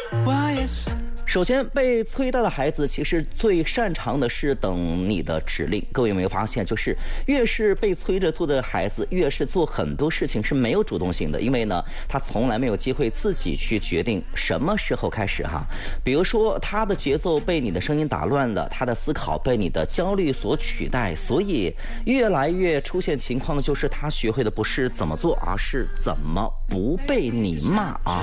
首先，被催大的孩子其实最擅长的是等你的指令。各位有没有发现，就是越是被催着做的孩子，越是做很多事情是没有主动性的，因为呢，他从来没有机会自己去决定什么时候开始哈。比如说，他的节奏被你的声音打乱了，他的思考被你的焦虑所取代，所以越来越出现情况，就是他学会的不是怎么做，而是怎么不被你骂啊。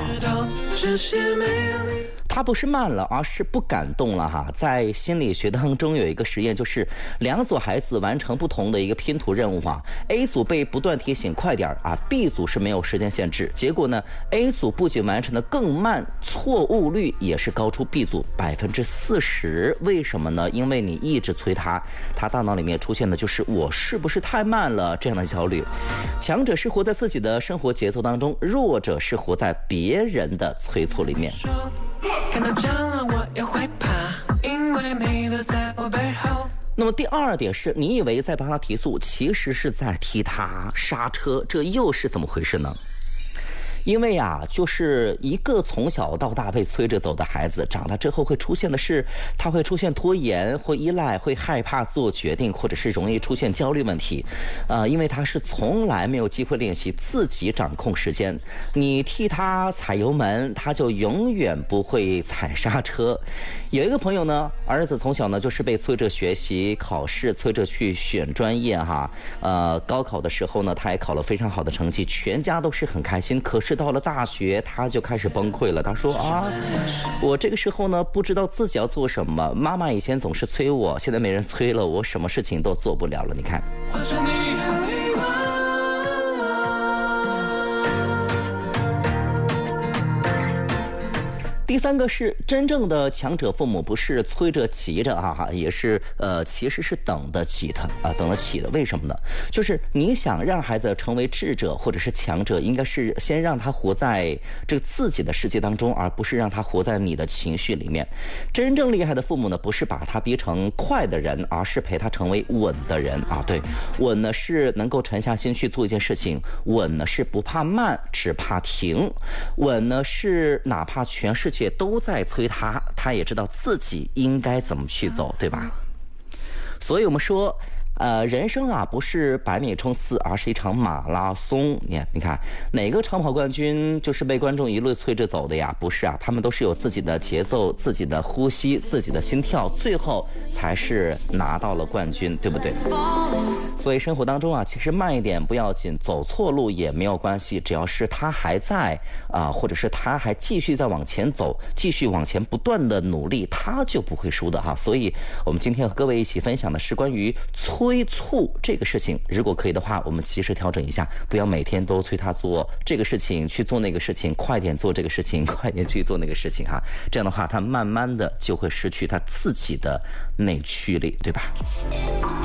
他不是慢了，而是不敢动了哈。在心理学当中有一个实验，就是两组孩子完成不同的一个拼图任务啊。A 组被不断提醒快点啊 ，B 组是没有时间限制。结果呢 ，A 组不仅完成的更慢，错误率也是高出 B 组40%。为什么呢？因为你一直催他大脑里面出现的就是我是不是太慢了这样的焦虑。强者是活在自己的生活节奏当中，弱者是活在别人的催促里面。看到蟑螂我也会怕，因为你都在我背后。那么第二点是，你以为在帮他提速，其实是在替他刹车，这又是怎么回事呢？因为啊，就是一个从小到大被催着走的孩子，长大之后会出现的是，他会出现拖延，会依赖，会害怕做决定，或者是容易出现焦虑问题，因为他是从来没有机会练习自己掌控时间。你替他踩油门，他就永远不会踩刹车。有一个朋友呢，儿子从小呢就是被催着学习考试，催着去选专业哈，高考的时候呢，他也考了非常好的成绩，全家都是很开心。可是到了大学，他就开始崩溃了。他说啊，我这个时候呢，不知道自己要做什么。妈妈以前总是催我，现在没人催了，我什么事情都做不了了。你看。第三个是真正的强者父母，不是催着急着啊，也是其实是等得起的啊，等得起的。为什么呢？就是你想让孩子成为智者或者是强者，应该是先让他活在这个自己的世界当中，而不是让他活在你的情绪里面。真正厉害的父母呢，不是把他逼成快的人，而是陪他成为稳的人啊。对，稳呢是能够沉下心去做一件事情，稳呢是不怕慢，只怕停，稳呢是哪怕全世界都在催他，他也知道自己应该怎么去走，对吧？所以我们说人生啊不是100米冲刺，而是一场马拉松。你看哪个长跑冠军就是被观众一路催着走的呀？不是啊，他们都是有自己的节奏、自己的呼吸、自己的心跳，最后才是拿到了冠军，对不对？所以生活当中啊，其实慢一点不要紧，走错路也没有关系，只要是他还在或者是他还继续在往前走，继续往前不断的努力，他就不会输的哈。所以我们今天和各位一起分享的是关于催促这个事情，如果可以的话，我们及时调整一下，不要每天都催他做这个事情，去做那个事情，快点做这个事情，快点去做那个事情哈。这样的话，他慢慢的就会失去他自己的内驱力，对吧？